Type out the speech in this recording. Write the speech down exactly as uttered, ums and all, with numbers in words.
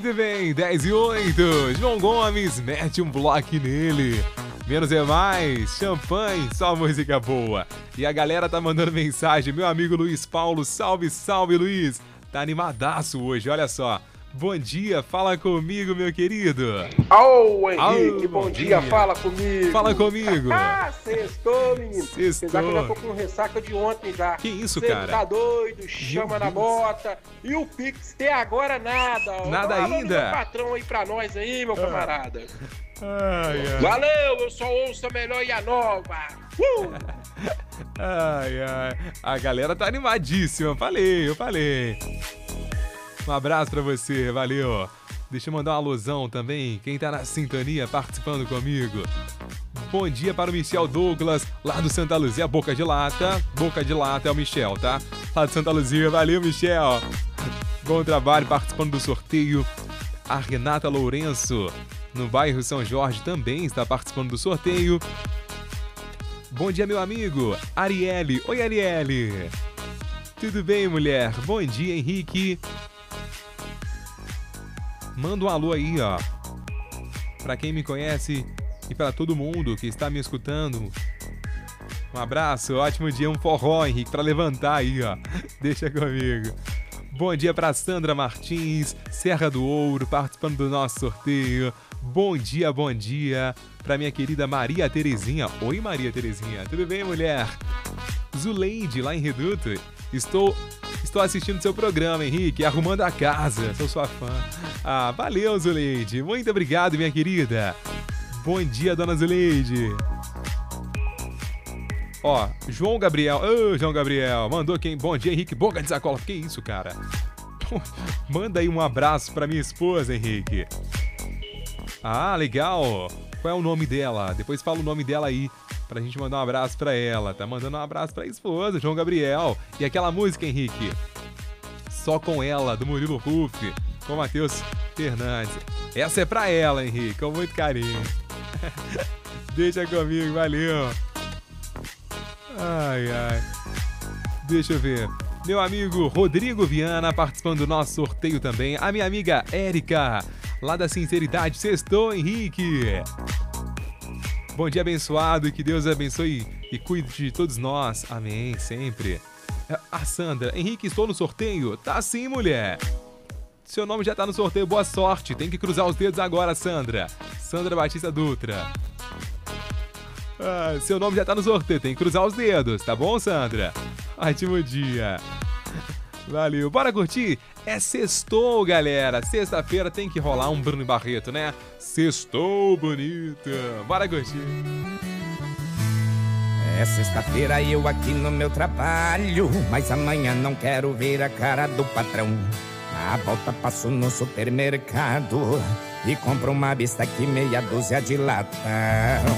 Muito bem, dez e oito. João Gomes, mete um bloco nele. Menos é mais, champanhe, só música boa. E a galera tá mandando mensagem. Meu amigo Luiz Paulo, salve, salve, Luiz. Tá animadaço hoje, olha só. Bom dia, fala comigo, meu querido. Ô, Henrique, Ô, bom, bom dia. dia. fala comigo. Fala comigo. Ah, sextou, menino. Sextou. Apesar que eu já tô com ressaca de ontem já. Que isso, Cê cara? tá doido, chama na Deus. bota. E o Pix até agora nada. Nada Dá uma mão ainda? do patrão aí pra nós aí, meu camarada. Ai, ai. Valeu, eu só ouço a melhor e a nova. Uh! Ai, ai. A galera tá animadíssima, falei, eu falei. Um abraço pra você, valeu. Deixa eu mandar uma alusão também, quem tá na sintonia participando comigo. Bom dia para o Michel Douglas, lá do Santa Luzia, Boca de Lata. Boca de Lata é o Michel, tá? Lá do Santa Luzia, valeu, Michel. Bom trabalho participando do sorteio. A Renata Lourenço, no bairro São Jorge, também está participando do sorteio. Bom dia, meu amigo. Arielle. Oi, Arielle. Tudo bem, mulher? Bom dia, Henrique. Manda um alô aí, ó. Pra quem me conhece e pra todo mundo que está me escutando. Um abraço, ótimo dia, um forró, Henrique, pra levantar aí, ó. Deixa comigo. Bom dia pra Sandra Martins, Serra do Ouro, participando do nosso sorteio. Bom dia, bom dia pra minha querida Maria Terezinha. Oi, Maria Terezinha, tudo bem, mulher? Zuleide, lá em Reduto. Estou, estou assistindo seu programa, Henrique, arrumando a casa. Sou sua fã. Ah, valeu, Zuleide. Muito obrigado, minha querida. Bom dia, dona Zuleide. Ó, João Gabriel. Ô, João Gabriel. Mandou quem? Bom dia, Henrique. Boca de sacola. Que isso, cara? Manda aí um abraço pra minha esposa, Henrique. Ah, legal. Qual é o nome dela? Depois fala o nome dela aí, pra gente mandar um abraço pra ela. Tá mandando um abraço pra esposa, João Gabriel. E aquela música, Henrique? Só com Ela, do Murilo Ruff, com Matheus Fernandes. Essa é pra ela, Henrique, com muito carinho. Deixa comigo, valeu. Ai, ai. Deixa eu ver. Meu amigo Rodrigo Viana participando do nosso sorteio também. A minha amiga Érica, lá da Sinceridade. Sextou, Henrique. Bom dia, abençoado, e que Deus abençoe e cuide de todos nós. Amém, sempre. A Sandra, Henrique, estou no sorteio? Tá sim, mulher. Seu nome já tá no sorteio, boa sorte. Tem que cruzar os dedos agora, Sandra. Sandra Batista Dutra. Ah, seu nome já tá no sorteio, tem que cruzar os dedos, tá bom, Sandra? Ótimo dia. Valeu, bora curtir? É sextou, galera. Sexta-feira tem que rolar um Bruno Barreto, né? Sextou, bonita. Bora curtir. É sexta-feira eu aqui no meu trabalho, mas amanhã não quero ver a cara do patrão. Na volta passo no supermercado e compro uma bistec meia dúzia de lata.